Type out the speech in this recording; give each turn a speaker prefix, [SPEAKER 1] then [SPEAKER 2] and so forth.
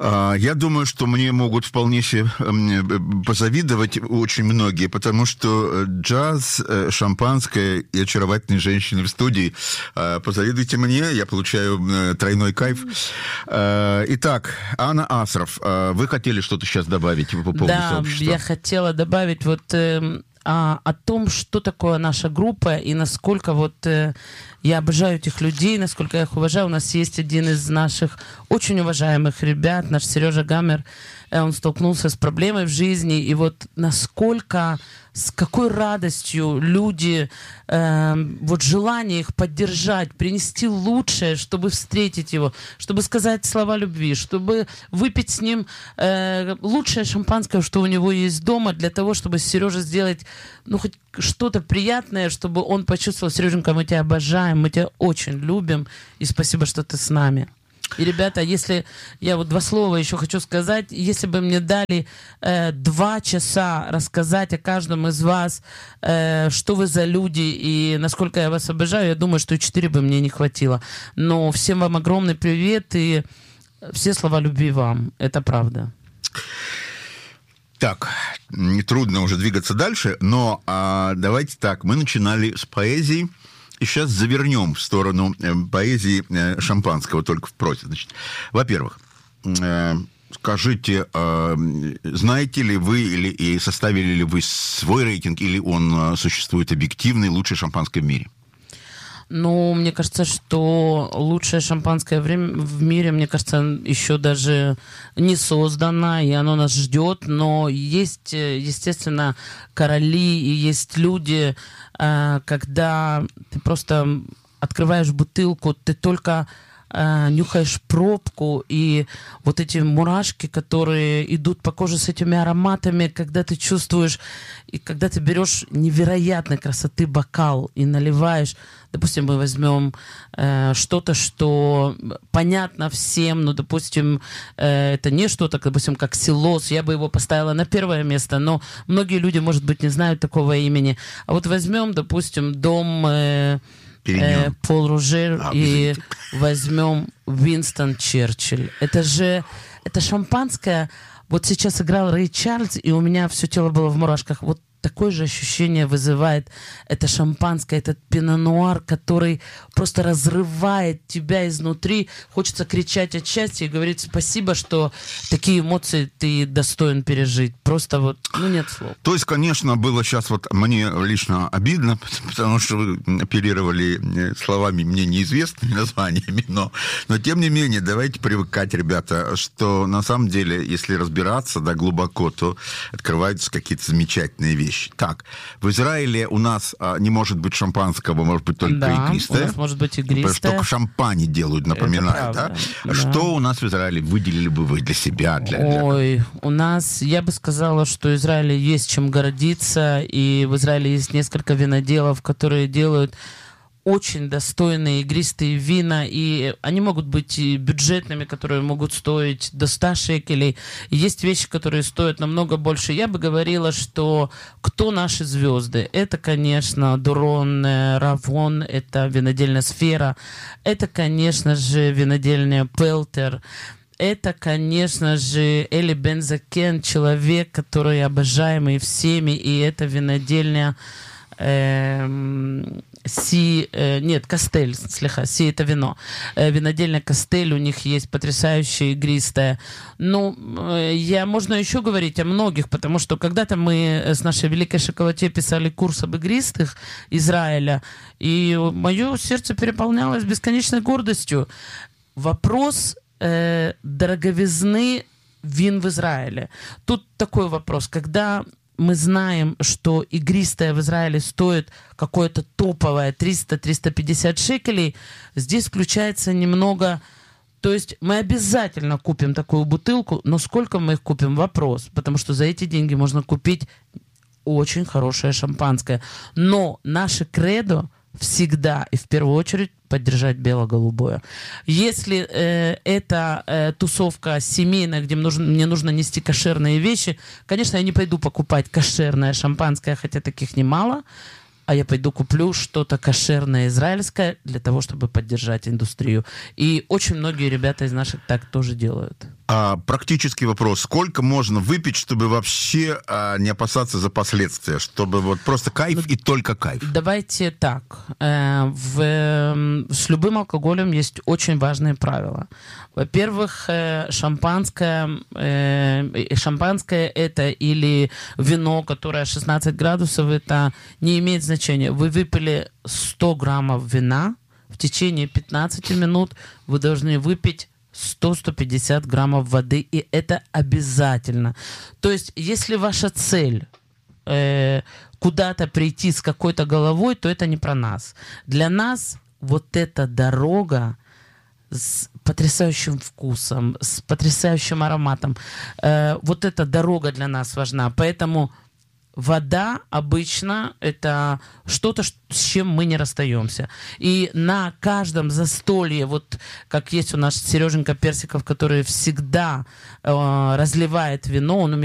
[SPEAKER 1] Я думаю, что мне могут вполне себе позавидовать очень многие, потому что джаз, шампанское и очаровательные женщины в студии. Позавидуйте мне, я получаю тройной кайф. Итак, Анна Асров, вы хотели что-то сейчас добавить по поводу сообщества?
[SPEAKER 2] Да, я хотела добавить о том, что такое наша группа и насколько я обожаю этих людей, насколько я их уважаю. У нас есть один из наших очень уважаемых ребят, наш Сережа Гамер. Он столкнулся с проблемой в жизни, и насколько, с какой радостью люди, желание их поддержать, принести лучшее, чтобы встретить его, чтобы сказать слова любви, чтобы выпить с ним лучшее шампанское, что у него есть дома, для того, чтобы с Сережей сделать, хоть что-то приятное, чтобы он почувствовал: Сереженька, мы тебя обожаем, мы тебя очень любим, и спасибо, что ты с нами. И, ребята, если я 2 слова еще хочу сказать, если бы мне дали 2 часа рассказать о каждом из вас, что вы за люди и насколько я вас обожаю, я думаю, что и 4 бы мне не хватило. Но всем вам огромный привет и все слова любви вам. Это правда.
[SPEAKER 1] Так, нетрудно уже двигаться дальше, но давайте так, мы начинали с поэзии. И сейчас завернем в сторону поэзии шампанского, только в прозе. Значит, во-первых, скажите, знаете ли вы и составили ли вы свой рейтинг, или он существует объективный, лучшее шампанское в мире?
[SPEAKER 2] Мне кажется, что лучшее шампанское в мире, мне кажется, еще даже не создано, и оно нас ждет. Но есть, естественно, короли и есть люди, когда ты просто открываешь бутылку, ты только нюхаешь пробку, и эти мурашки, которые идут по коже с этими ароматами, когда ты чувствуешь, и когда ты берешь невероятной красоты бокал и наливаешь, допустим, мы возьмем что-то, что понятно всем, допустим, это не что-то, допустим, как Силос, я бы его поставила на 1 место, но многие люди, может быть, не знают такого имени. А возьмем, допустим, дом Пол Ружер и возьмем Уинстон Черчилль. Это шампанское. Сейчас играл Рэй Чарльз, и у меня все тело было в мурашках. Такое же ощущение вызывает это шампанское, этот пино-нуар, который просто разрывает тебя изнутри. Хочется кричать от счастья и говорить спасибо, что такие эмоции ты достоин пережить. Просто нет слов.
[SPEAKER 1] То есть, конечно, было сейчас мне лично обидно, потому что вы оперировали словами мне неизвестными названиями, но тем не менее, давайте привыкать, ребята, что на самом деле, если разбираться глубоко, то открываются какие-то замечательные вещи. Так, в Израиле у нас не может быть шампанского, может быть только игристое.
[SPEAKER 2] У нас может быть игристое.
[SPEAKER 1] Потому что только шампане делают, напоминаю, да? Что у нас в Израиле выделили бы вы для себя?
[SPEAKER 2] У нас, я бы сказала, что в Израиле есть чем гордиться, и в Израиле есть несколько виноделов, которые делают очень достойные игристые вина, и они могут быть и бюджетными, которые могут стоить до 100 шекелей. И есть вещи, которые стоят намного больше. Я бы говорила, что кто наши звезды? Это, конечно, Дурон, Равон, это винодельная Сфера, это, конечно же, винодельня Пелтер, это, конечно же, Эли Бензакен, человек, который обожаемый всеми, и это винодельня Кастель, Си это вино. Винодельня Кастель, у них есть потрясающее игристое. Можно еще говорить о многих, потому что когда-то мы с нашей великой шоколадье писали курс об игристых Израиля, и мое сердце переполнялось бесконечной гордостью. Вопрос дороговизны вин в Израиле. Тут такой вопрос, когда мы знаем, что игристое в Израиле стоит какое-то топовое 300-350 шекелей, здесь включается немного... То есть мы обязательно купим такую бутылку, но сколько мы их купим? Вопрос. Потому что за эти деньги можно купить очень хорошее шампанское. Но наше кредо всегда и в первую очередь поддержать бело-голубое. Если это тусовка семейная, где мне нужно нести кошерные вещи, конечно, я не пойду покупать кошерное шампанское, хотя таких немало, а я пойду куплю что-то кошерное израильское для того, чтобы поддержать индустрию. И очень многие ребята из наших так тоже делают.
[SPEAKER 1] Практический вопрос. Сколько можно выпить, чтобы вообще не опасаться за последствия? Чтобы вот просто кайф и только кайф?
[SPEAKER 2] Давайте так. С любым алкоголем есть очень важные правила. Во-первых, шампанское это или вино, которое 16 градусов, это не имеет значения. Вы выпили 100 граммов вина, в течение 15 минут вы должны выпить 100-150 граммов воды, и это обязательно. То есть, если ваша цель куда-то прийти с какой-то головой, то это не про нас. Для нас вот эта дорога с потрясающим вкусом, с потрясающим ароматом, вот эта дорога для нас важна. Поэтому вода обычно это что-то, с чем мы не расстаемся. И на каждом застолье, вот как есть у нас Сереженька Персиков, который всегда разливает вино, он умеет